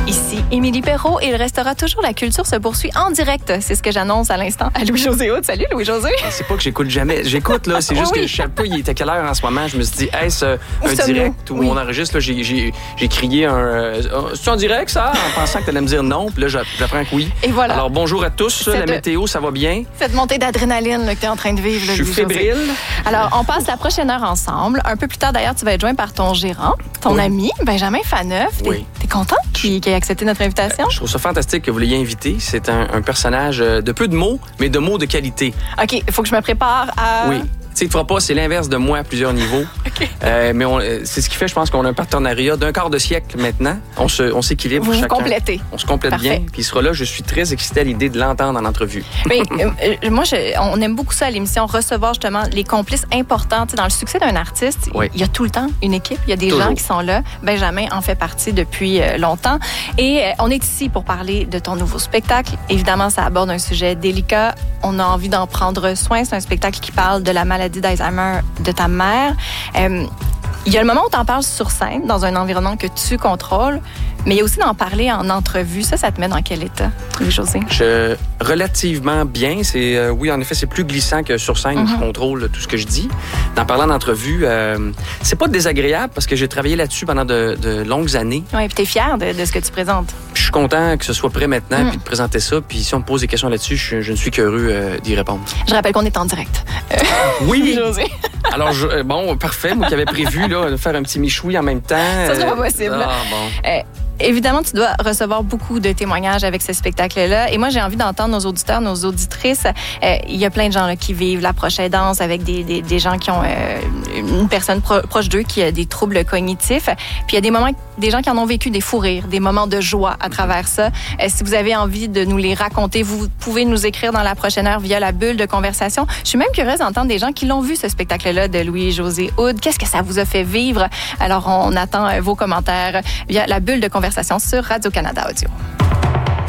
Ici Émilie Perrault et il restera toujours La Culture se poursuit en direct. C'est ce que j'annonce à l'instant à Louis-José Hood. Salut Louis-José. C'est pas que j'écoute jamais. J'écoute, là. C'est juste que je sais pas, il était quelle heure en ce moment. Je me suis dit, est-ce un direct où on enregistre? Là, j'ai crié c'est en direct, ça? En pensant que tu allais me dire non. Puis là, j'apprends que oui. Et voilà. Alors, bonjour à tous. La météo, ça va bien? Cette montée d'adrénaline là, que tu es en train de vivre. Je suis fébrile. Alors, on passe la prochaine heure ensemble. Un peu plus tard, d'ailleurs, tu vas être joint par ton gérant, ton ami, Benjamin Faneuf. Oui. T'es content qu'il ait accepté notre invitation? Je trouve ça fantastique que vous l'ayez invité. C'est un personnage de peu de mots, mais de mots de qualité. OK, il faut que je me prépare à... Oui. Tu sais, tu feras pas, c'est l'inverse de moi à plusieurs niveaux. OK. Mais c'est ce qui fait, je pense, qu'on a un partenariat d'un quart de siècle maintenant. On s'équilibre Vous chacun. complétez. On se complète Parfait. bien. Puis il sera là, je suis très excitée à l'idée de l'entendre en entrevue. Mais, moi, on aime beaucoup ça à l'émission, recevoir justement les complices importants. Tu sais, dans le succès d'un artiste, Oui. il y a tout le temps une équipe, il y a des gens qui sont là. Benjamin en fait partie depuis longtemps. Et on est ici pour parler de ton nouveau spectacle. Évidemment, ça aborde un sujet délicat. On a envie d'en prendre soin. C'est un spectacle qui parle de la maladie d'Alzheimer de ta mère. Il y a le moment où tu en parles sur scène, dans un environnement que tu contrôles, mais il y a aussi d'en parler en entrevue. Ça te met dans quel état, Louis-José? Relativement bien. Oui, en effet, c'est plus glissant que sur scène où je contrôle tout ce que je dis. D'en parler en entrevue, c'est pas désagréable parce que j'ai travaillé là-dessus pendant de longues années. Oui, puis tu es fier de ce que tu présentes. Je suis content que ce soit prêt maintenant puis de présenter ça. Puis si on me pose des questions là-dessus, je ne suis qu'heureux d'y répondre. Je rappelle qu'on est en direct. Oui! Louis-José. Alors, bon, parfait. Moi qui avais prévu là, de faire un petit michoui en même temps. Ça serait pas possible. Ah, bon. Évidemment, tu dois recevoir beaucoup de témoignages avec ce spectacle-là. Et moi, j'ai envie d'entendre nos auditeurs, nos auditrices. Il y a plein de gens là, qui vivent la proche aidance avec des gens qui ont une personne proche d'eux qui a des troubles cognitifs. Puis il y a des gens qui en ont vécu des fous rires, des moments de joie à travers ça. Si vous avez envie de nous les raconter, vous pouvez nous écrire dans la prochaine heure via la bulle de conversation. Je suis même curieuse d'entendre des gens qui l'ont vu, ce spectacle-là de Louis-José Hood. Qu'est-ce que ça vous a fait vivre? Alors, on attend vos commentaires via la bulle de conversation sur Radio-Canada Audio.